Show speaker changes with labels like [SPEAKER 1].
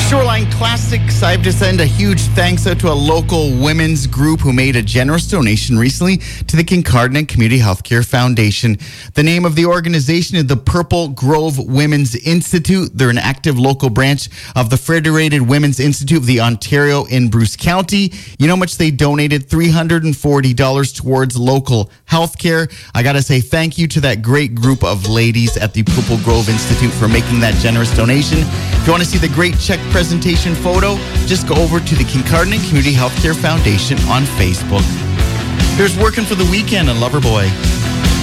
[SPEAKER 1] Shoreline Classics, I have to send a huge thanks out to a local women's group who made a generous donation recently to the Kincardine Community Healthcare Foundation. The name of the organization is the Purple Grove Women's Institute. They're an active local branch of the Federated Women's Institute of the Ontario in Bruce County. You know how much they donated? $340 towards local healthcare. I got to say thank you to that great group of ladies at the Purple Grove Institute for making that generous donation. If you want to see the great check presentation photo, just go over to the Kincardine Community Healthcare Foundation on Facebook. Here's Working for the Weekend on Loverboy.